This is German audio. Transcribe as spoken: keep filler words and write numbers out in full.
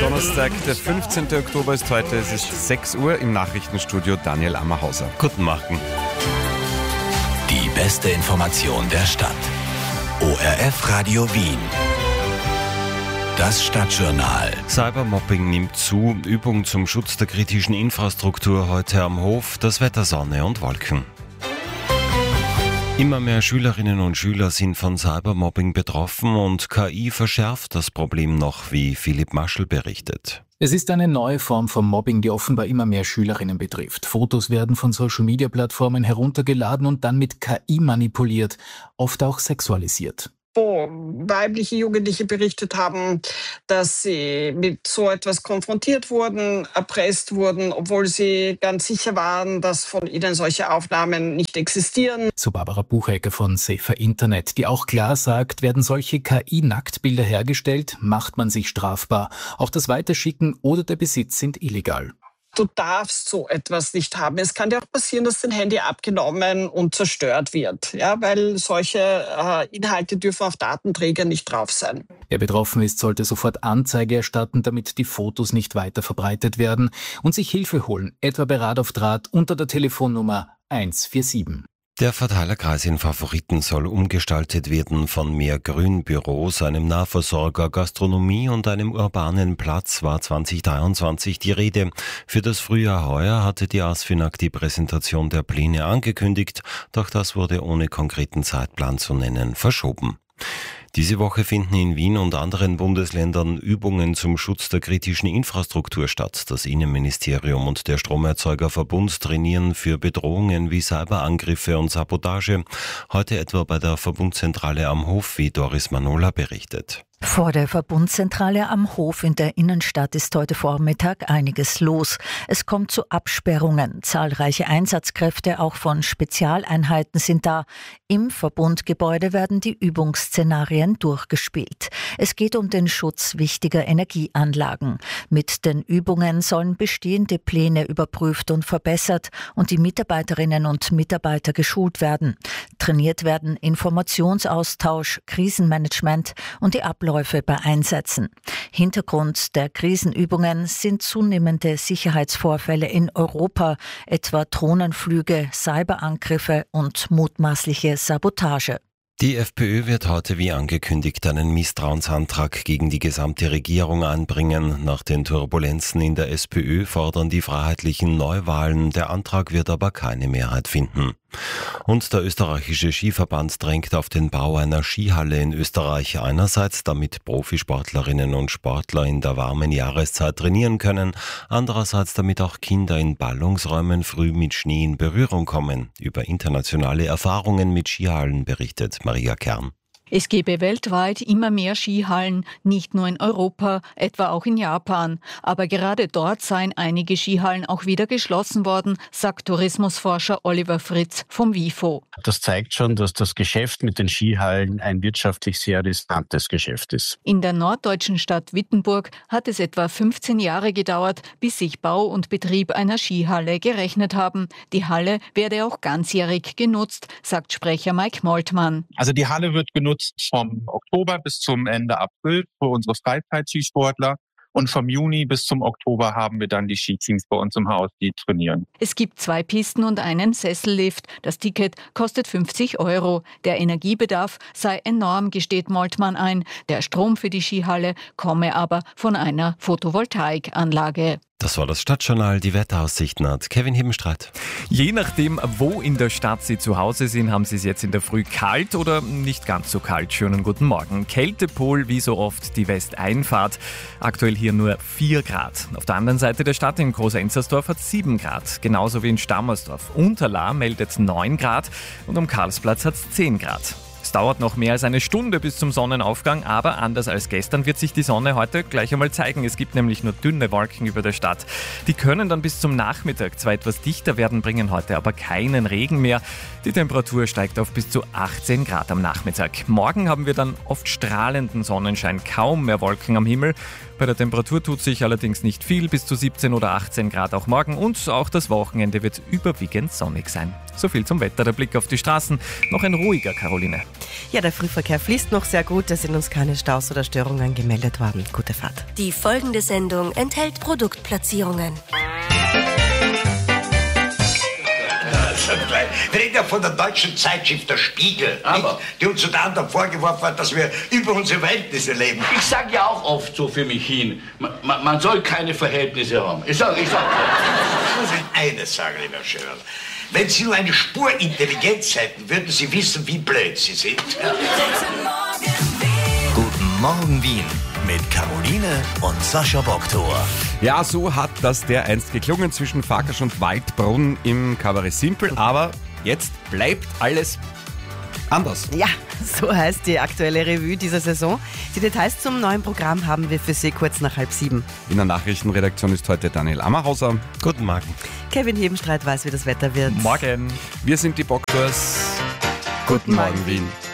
Donnerstag, der fünfzehnten Oktober ist heute, es ist sechs Uhr im Nachrichtenstudio Daniel Ammerhauser. Guten Morgen. Die beste Information der Stadt. O R F Radio Wien. Das Stadtjournal. Cybermobbing nimmt zu, Übung zum Schutz der kritischen Infrastruktur heute am Hof, das Wetter Sonne und Wolken. Immer mehr Schülerinnen und Schüler sind von Cybermobbing betroffen und K I verschärft das Problem noch, wie Philipp Maschel berichtet. Es ist eine neue Form von Mobbing, die offenbar immer mehr Schülerinnen betrifft. Fotos werden von Social-Media-Plattformen heruntergeladen und dann mit K I manipuliert, oft auch sexualisiert. Wo weibliche Jugendliche berichtet haben, dass sie mit so etwas konfrontiert wurden, erpresst wurden, obwohl sie ganz sicher waren, dass von ihnen solche Aufnahmen nicht existieren. So Barbara Buchecker von Safer Internet, die auch klar sagt, werden solche K I-Nacktbilder hergestellt, macht man sich strafbar. Auch das Weiterschicken oder der Besitz sind illegal. Du darfst so etwas nicht haben. Es kann dir auch passieren, dass dein Handy abgenommen und zerstört wird, ja, weil solche äh, Inhalte dürfen auf Datenträger nicht drauf sein. Wer betroffen ist, sollte sofort Anzeige erstatten, damit die Fotos nicht weiter verbreitet werden und sich Hilfe holen, etwa bei Rat auf Draht unter der Telefonnummer eins vier sieben. Der Verteilerkreis in Favoriten soll umgestaltet werden. Von mehr Grünbüros, einem Nahversorger, Gastronomie und einem urbanen Platz war zwanzig dreiundzwanzig die Rede. Für das Frühjahr heuer hatte die ASFINAG die Präsentation der Pläne angekündigt, doch das wurde ohne konkreten Zeitplan zu nennen verschoben. Diese Woche finden in Wien und anderen Bundesländern Übungen zum Schutz der kritischen Infrastruktur statt. Das Innenministerium und der Stromerzeugerverbund trainieren für Bedrohungen wie Cyberangriffe und Sabotage. Heute etwa bei der Verbundzentrale am Hof, wie Doris Manola berichtet. Vor der Verbundzentrale am Hof in der Innenstadt ist heute Vormittag einiges los. Es kommt zu Absperrungen. Zahlreiche Einsatzkräfte, auch von Spezialeinheiten, sind da. Im Verbundgebäude werden die Übungsszenarien durchgespielt. Es geht um den Schutz wichtiger Energieanlagen. Mit den Übungen sollen bestehende Pläne überprüft und verbessert und die Mitarbeiterinnen und Mitarbeiter geschult werden. Trainiert werden Informationsaustausch, Krisenmanagement und die Abläufe bei Einsätzen. Hintergrund der Krisenübungen sind zunehmende Sicherheitsvorfälle in Europa, etwa Drohnenflüge, Cyberangriffe und mutmaßliche Sabotage. Die FPÖ wird heute wie angekündigt einen Misstrauensantrag gegen die gesamte Regierung einbringen. Nach den Turbulenzen in der SPÖ fordern die Freiheitlichen Neuwahlen. Der Antrag wird aber keine Mehrheit finden. Und der österreichische Skiverband drängt auf den Bau einer Skihalle in Österreich. Einerseits, damit Profisportlerinnen und Sportler in der warmen Jahreszeit trainieren können. Andererseits, damit auch Kinder in Ballungsräumen früh mit Schnee in Berührung kommen. Über internationale Erfahrungen mit Skihallen berichtet Maria Kern. Es gebe weltweit immer mehr Skihallen, nicht nur in Europa, etwa auch in Japan. Aber gerade dort seien einige Skihallen auch wieder geschlossen worden, sagt Tourismusforscher Oliver Fritz vom WIFO. Das zeigt schon, dass das Geschäft mit den Skihallen ein wirtschaftlich sehr riskantes Geschäft ist. In der norddeutschen Stadt Wittenburg hat es etwa fünfzehn Jahre gedauert, bis sich Bau und Betrieb einer Skihalle gerechnet haben. Die Halle werde auch ganzjährig genutzt, sagt Sprecher Mike Moltmann. Also die Halle wird genutzt vom Oktober bis zum Ende April für unsere Freizeitskisportler. Und vom Juni bis zum Oktober haben wir dann die Skiteams bei uns im Haus, die trainieren. Es gibt zwei Pisten und einen Sessellift. Das Ticket kostet fünfzig Euro. Der Energiebedarf sei enorm, gesteht Moltmann ein. Der Strom für die Skihalle komme aber von einer Photovoltaikanlage. Das war das Stadtjournal. Die Wetteraussichten hat Kevin Hebenstreit. Je nachdem, wo in der Stadt Sie zu Hause sind, haben Sie es jetzt in der Früh kalt oder nicht ganz so kalt. Schönen guten Morgen. Kältepol, wie so oft die Westeinfahrt. Aktuell hier nur vier Grad. Auf der anderen Seite der Stadt in Groß-Enzersdorf hat es sieben Grad. Genauso wie in Stammersdorf. Unterlaa meldet neun Grad und am Karlsplatz hat es zehn Grad. Es dauert noch mehr als eine Stunde bis zum Sonnenaufgang, aber anders als gestern wird sich die Sonne heute gleich einmal zeigen. Es gibt nämlich nur dünne Wolken über der Stadt. Die können dann bis zum Nachmittag zwar etwas dichter werden, bringen heute aber keinen Regen mehr. Die Temperatur steigt auf bis zu achtzehn Grad am Nachmittag. Morgen haben wir dann oft strahlenden Sonnenschein, kaum mehr Wolken am Himmel. Bei der Temperatur tut sich allerdings nicht viel, bis zu siebzehn oder achtzehn Grad auch morgen und auch das Wochenende wird überwiegend sonnig sein. So viel zum Wetter. Der Blick auf die Straßen. Noch ein ruhiger, Caroline. Ja, der Frühverkehr fließt noch sehr gut. Es sind uns keine Staus oder Störungen gemeldet worden. Gute Fahrt. Die folgende Sendung enthält Produktplatzierungen. Wir reden ja von der deutschen Zeitschrift Der Spiegel, Aber die uns unter anderem vorgeworfen hat, dass wir über unsere Verhältnisse leben. Ich sage ja auch oft so für mich hin, man, man soll keine Verhältnisse haben. Ich sage, ich sage Ich muss Ihnen eines sagen, lieber Schönerl. Wenn Sie nur eine Spur Intelligenz hätten, würden Sie wissen, wie blöd Sie sind. Ja. Guten Morgen Wien mit Caroline und Sascha Boktor. Ja, so hat das dereinst geklungen zwischen Farkasch und Waldbrunn im Kabarett Simpel, aber jetzt bleibt alles anders. Ja, so heißt die aktuelle Revue dieser Saison. Die Details zum neuen Programm haben wir für Sie kurz nach halb sieben. In der Nachrichtenredaktion ist heute Daniel Ammerhauser. Guten Morgen. Kevin Hebenstreit weiß, wie das Wetter wird. Morgen. Wir sind die Boktors. Guten, Guten Morgen, Morgen Wien.